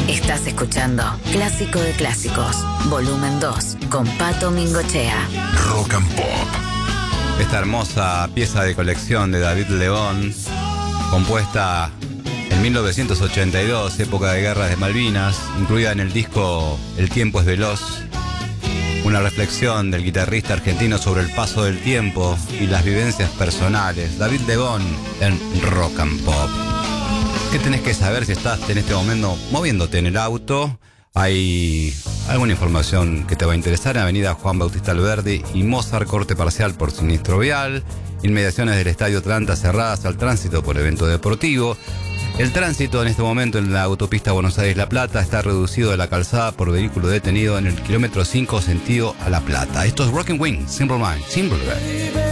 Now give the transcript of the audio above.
Estás escuchando Clásico de Clásicos, volumen 2, con Pato Mingochea. Rock and Pop. Esta hermosa pieza de colección de David Lebón, compuesta en 1982, época de guerras de Malvinas, incluida en el disco El tiempo es veloz, una reflexión del guitarrista argentino sobre el paso del tiempo y las vivencias personales. David Lebón en Rock and Pop. ¿Qué tenés que saber si estás en este momento moviéndote en el auto? Hay alguna información que te va a interesar en Avenida Juan Bautista Alberdi y Mozart, corte parcial por siniestro vial, inmediaciones del Estadio Atlanta cerradas al tránsito por evento deportivo. El tránsito en este momento en la autopista Buenos Aires-La Plata está reducido de la calzada por vehículo detenido en el kilómetro 5 sentido a La Plata. Esto es Rockin' Wing, Simple Mind, Simple Mind.